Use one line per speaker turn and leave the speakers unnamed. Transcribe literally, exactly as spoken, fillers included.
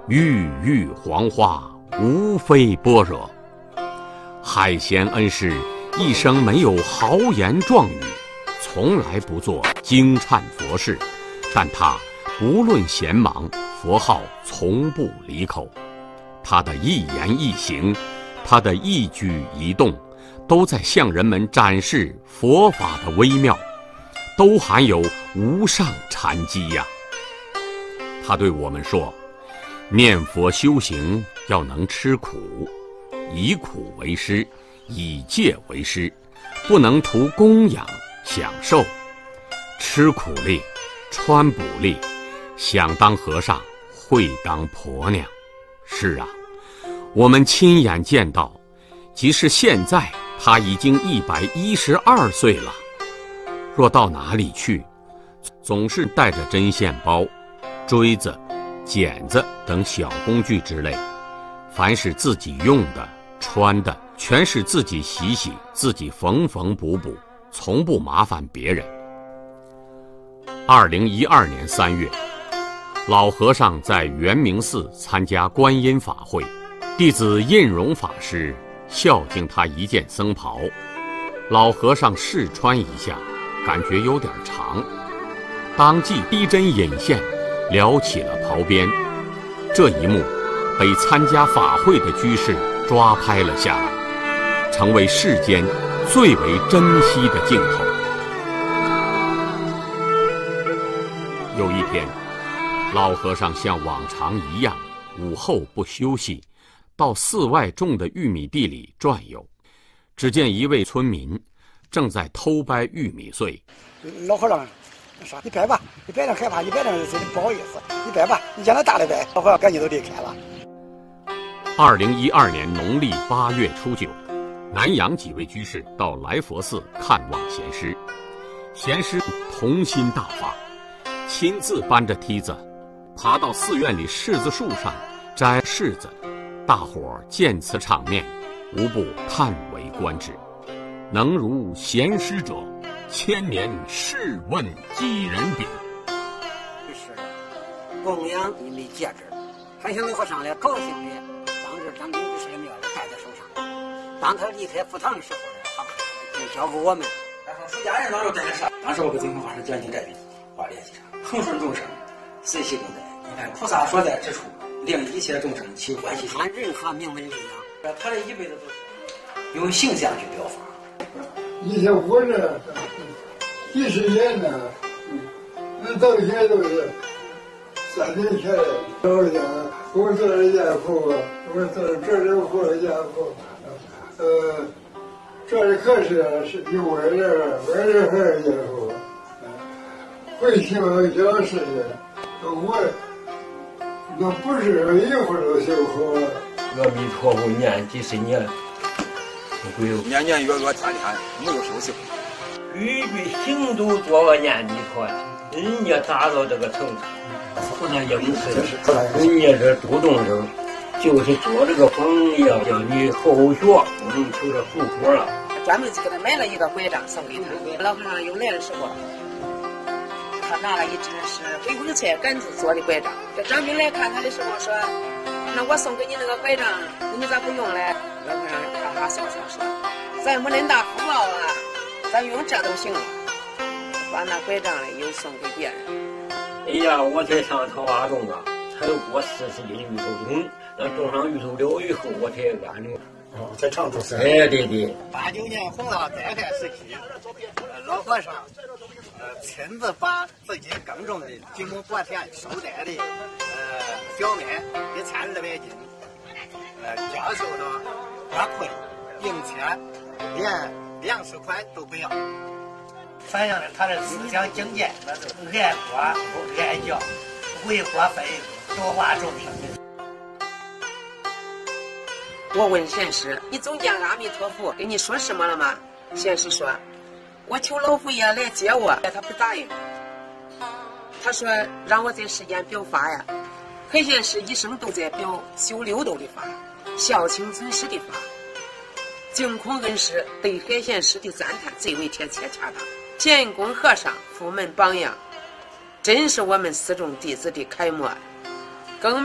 郁郁黄花，无非般若。海贤恩师一生没有豪言壮语，从来不做惊颤佛事，但他不论闲忙，佛号从不离口。他的一言一行，他的一举一动，都在向人们展示佛法的微妙，都含有无上禅机呀。他对我们说，念佛修行要能吃苦，以苦为师，以戒为师，不能图供养享受，吃苦力，穿补力，想当和尚会当婆娘。是啊，我们亲眼见到，即使现在他已经一百一十二岁了，若到哪里去，总是带着针线包、锥子、剪子等小工具之类，凡是自己用的、穿的，全是自己洗洗，自己缝缝补补，从不麻烦别人。二零一二年三月，老和尚在圆明寺参加观音法会，弟子印荣法师孝敬他一件僧袍，老和尚试穿一下，感觉有点长，当即逼针引线，撩起了袍边。这一幕被参加法会的居士抓拍了下来，成为世间最为珍惜的镜头。有一天，老和尚像往常一样，午后不休息，到寺外种的玉米地里转悠。只见一位村民正在偷掰玉米穗。
老和尚说：“你掰吧，你掰着害怕，你掰着不好意思，你掰吧，你将来大的掰。”老和尚赶紧都离开了。
二零一二年农历八月初九，南阳几位居士到来佛寺看望贤师，贤师童心大发，亲自搬着梯子爬到寺院里柿子树上摘柿子，大伙儿见此场面，无不叹为观止。能如贤师者，千年试问几人比？
是供养你的戒指，还想老和尚来高兴的，当时张兵就是庙里戴在手上。当他离开佛堂的时候呢，他就交给我们。
他说：“出家人当时戴上，当时我跟净空法师讲经这笔话联系上，恒顺众生，随喜共在。你看菩萨所在之处，令一切众生起欢喜心。
看任何名门力量，
他这一辈子都是用形象去表法。
以前活着几十年呢，那到现在都是三年前来，我讲我做了家父，我做了这人活了家父，呃，这里可是是有外人，外人还是家父，回去我讲是的，我那不是一会儿就修好了。
阿弥陀佛，念几十年。
年年月月天天没有休息，
句句行都做个念弥陀呀，人家达到这个程度，不能应试，人家这主动生，就是做这个榜样，叫你后学，我们求着福果了。
专门给他买了一个拐杖送给他，老和尚又来的时候，他拿了一只是回光菜杆子做的拐杖。这张兵来看他的时候说：“那我送给你那个拐杖，你咋不用嘞？”老和尚哈哈笑笑说：“咱没恁大福报啊，咱用这都行了。”把那拐杖嘞又送给别人。
哎呀，我才上桃花种啊，才过四十斤芋头种，那种上芋头了以后，我才安定。
哦，在常州是。
哎，对对。
八九年弘道灾害时期，老和尚呃亲自把自己耕种的金木薄田收摘的呃小麦一千二百斤，呃交收到花库里，并且连粮食款都不要，
反映了他的思想境界，那是爱国不爱教，为国分多化众生。
我问贤师：“你总见阿弥陀佛跟你说什么了吗？”贤师说：“我求老佛爷来接我，他不答应。他说让我在世间表法呀。海贤师一生都在表修六度的法，孝亲尊师的法。净空恩师对海贤师的赞叹最为贴切恰当。贤公和尚、佛门榜样，真是我们寺众弟子的楷模。